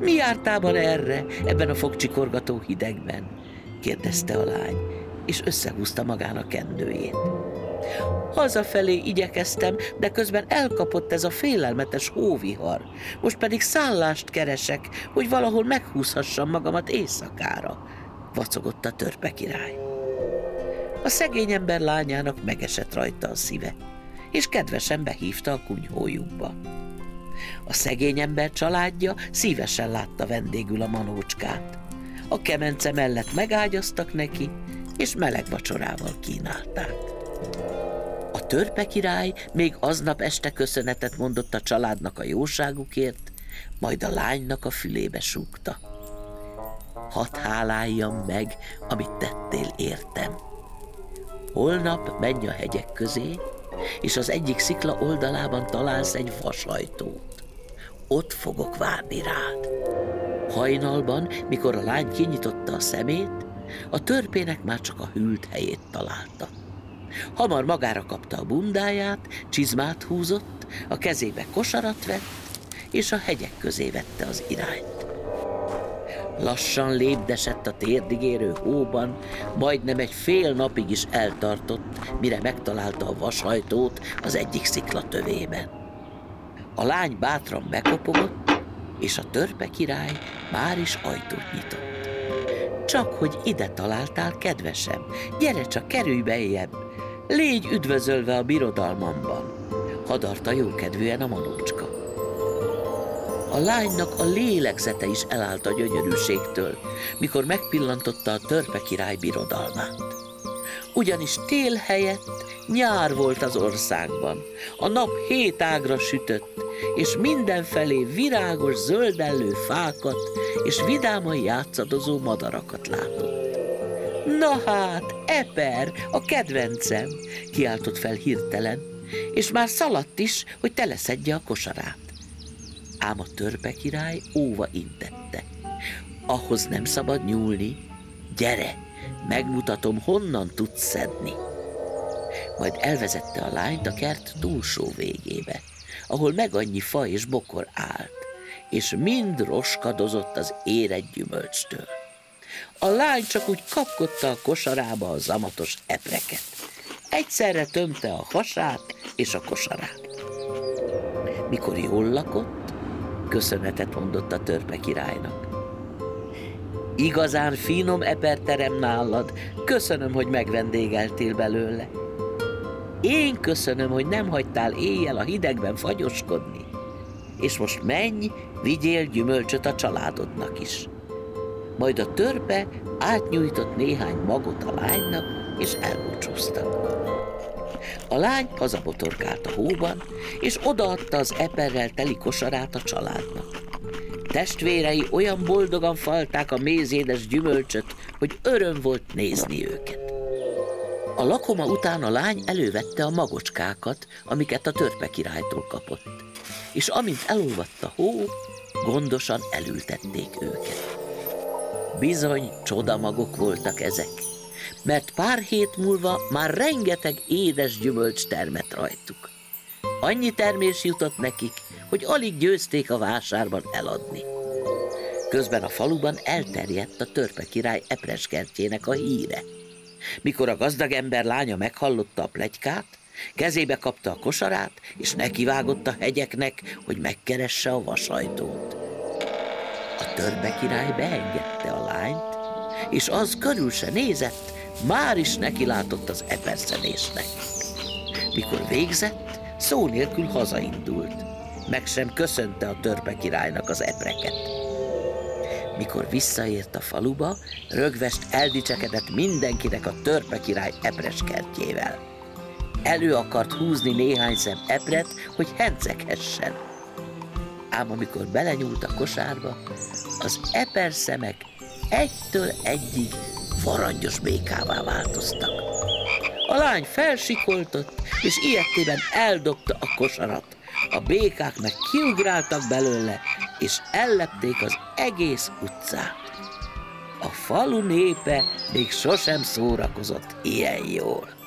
Mi jártában erre, ebben a fogcsikorgató hidegben? Kérdezte a lány, és összehúzta magának kendőjét. Hazafelé igyekeztem, de közben elkapott ez a félelmetes hóvihar. Most pedig szállást keresek, hogy valahol meghúzhassam magamat éjszakára, vacogott a törpe király. A szegény ember lányának megesett rajta a szíve, és kedvesen behívta a kunyhójukba. A szegény ember családja szívesen látta vendégül a manócskát. A kemence mellett megágyaztak neki, és meleg vacsorával kínálták. A törpe király még aznap este köszönetet mondott a családnak a jóságukért, majd a lánynak a fülébe súgta. Hadd háláljam meg, amit tettél értem. Holnap menj a hegyek közé, és az egyik szikla oldalában találsz egy vasajtót. Ott fogok várni rád. Hajnalban, mikor a lány kinyitotta a szemét, a törpének már csak a hűlt helyét találta. Hamar magára kapta a bundáját, csizmát húzott, a kezébe kosarat vett, és a hegyek közé vette az irányt. Lassan lépdesett a térdig érő hóban, majdnem egy fél napig is eltartott, mire megtalálta a vasajtót az egyik szikla tövében. A lány bátran bekopogott, és a törpe király már is ajtót nyitott. Csak hogy ide találtál, kedvesem, gyere csak, kerülj beljebb, légy üdvözölve a birodalmamban, hadarta jókedvűen a manócska. A lánynak a lélegzete is elállt a gyönyörűségtől, mikor megpillantotta a törpe király birodalmát. Ugyanis tél helyett nyár volt az országban, a nap 7 ágra sütött, és mindenfelé virágos, zöldellő fákat és vidáman játszadozó madarakat látott. Na hát, Eper, a kedvencem, kiáltott fel hirtelen, és már szaladt is, hogy teleszedje a kosarát. Ám a törpe király óva intette. Ahhoz nem szabad nyúlni, gyere, megmutatom, honnan tudsz szedni. Majd elvezette a lányt a kert túlsó végébe, ahol meg annyi fa és bokor állt, és mind roskadozott az érett gyümölcstől. A lány csak úgy kapkodta a kosarába a zamatos epreket. Egyszerre tömte a hasát és a kosarát. Mikor jól lakott, köszönetet mondott a törpe királynak. Igazán finom eper terem nálad, köszönöm, hogy megvendégeltél belőle. Én köszönöm, hogy nem hagytál éjjel a hidegben fagyoskodni. És most menj, vigyél gyümölcsöt a családodnak is. Majd a törpe átnyújtott néhány magot a lánynak, és elbúcsúztak. A lány hazabotorkált a hóban, és odaadta az eperrel teli kosarát a családnak. Testvérei olyan boldogan falták a mézédes gyümölcsöt, hogy öröm volt nézni őket. A lakoma után a lány elővette a magocskákat, amiket a törpe királytól kapott, és amint elolvadt a hó, gondosan elültették őket. Bizony csodamagok voltak ezek, mert pár hét múlva már rengeteg édes gyümölcs termett rajtuk. Annyi termés jutott nekik, hogy alig győzték a vásárban eladni. Közben a faluban elterjedt a törpe király epreskertjének a híre. Mikor a gazdag ember lánya meghallotta a pletykát, kezébe kapta a kosarát, és nekivágott a hegyeknek, hogy megkeresse a vasajtót. A törpe király beengedte a lányt, és az körül se nézett, már is nekilátott az eperszedésnek. Mikor végzett, szó nélkül hazaindult, meg sem köszönte a törpe királynak az epreket. Mikor visszaért a faluba, rögvest eldicsekedett mindenkinek a törpe király epreskertjével. Elő akart húzni néhány szem epret, hogy henceghessen. Ám amikor belenyúlt a kosárba, az eperszemek egytől egyig varangyos békává változtak. A lány felsikoltott, és ilyetében eldobta a kosarat. A békák meg kiugráltak belőle, és ellepték az egész utcát. A falu népe még sosem szórakozott ilyen jól.